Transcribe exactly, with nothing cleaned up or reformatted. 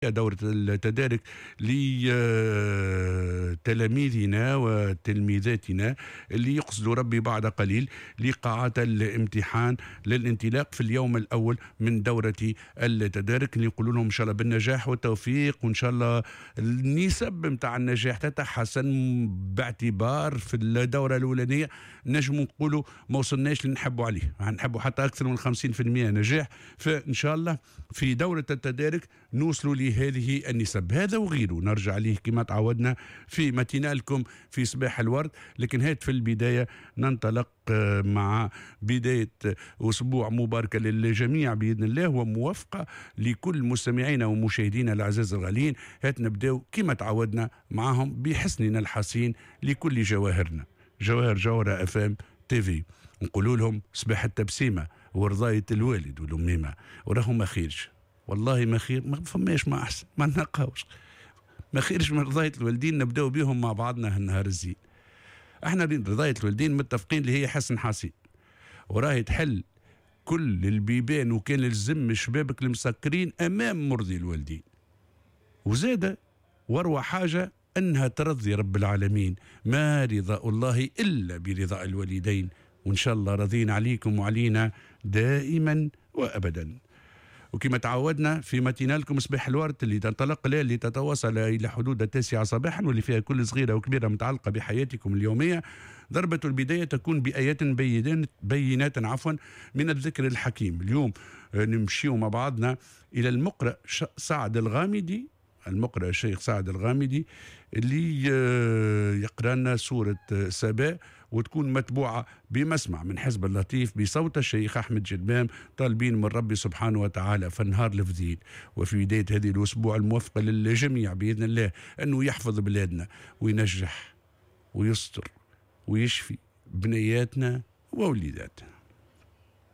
دورة التدارك لتلاميذنا وتلميذاتنا اللي يقصدوا ربي بعد قليل لقاعات الامتحان للانطلاق في اليوم الأول من دورة التدارك، اللي يقولوا لهم إن شاء الله بالنجاح والتوفيق، وإن شاء الله النسب متاع النجاح تتحسن باعتبار في الدورة الأولانية نجم نقولوا ما وصلناش اللي نحبوا عليه، نحبوا حتى أكثر من خمسين بالمئة نجاح، فإن شاء الله في دورة التدارك نوصلوا لهذه النسب. هذا وغيره نرجع عليه كما تعودنا في ماتينالكم في صباح الورد، لكن هات في البداية ننطلق مع بداية أسبوع مباركة للجميع بإذن الله وموفقة لكل مستمعينا ومشاهدينا الأعزاء الغاليين. هات نبداو كما تعودنا معهم بحسننا الحسين لكل جواهرنا، جواهر جوهرة اف ام تي في، نقولوا لهم صباح التبسيمة ورضاية الوالد والأميمة وراهم ما خيرش، والله ما خير، ما فماش ما أحسن، ما نلقاوش ما خيرش من رضاية الوالدين. نبداو بهم مع بعضنا هالنهار الزين. احنا رضاية الوالدين متفقين اللي هي حسن حسين، وراهي تحل كل البيبان، وكان لزم شبابك المسكرين امام مرضي الوالدين. وزاد واروع حاجة انها ترضي رب العالمين، ما رضاء الله الا برضاء الوالدين، وان شاء الله راضين عليكم وعلينا دائما وابدا. وكما تعودنا في ماتينالكم صباح الورد اللي تنطلق لها اللي تتواصل إلى حدود التاسعة صباحا، واللي فيها كل صغيرة وكبيرة متعلقة بحياتكم اليومية. ضربة البداية تكون بآيات بينات, بينات عفوا من الذكر الحكيم. اليوم نمشيو مع بعضنا إلى المقرأ سعد الغامدي، المقرأ الشيخ سعد الغامدي اللي يقرأ لنا سورة سبا، وتكون متبوعة بمسمع من حزب اللطيف بصوت الشيخ أحمد جدبام، طالبين من ربي سبحانه وتعالى فنهار الفضيل. وفي بداية هذه الأسبوع الموفقة للجميع بإذن الله أنه يحفظ بلادنا وينجح ويستر ويشفي بنياتنا ووليداتنا.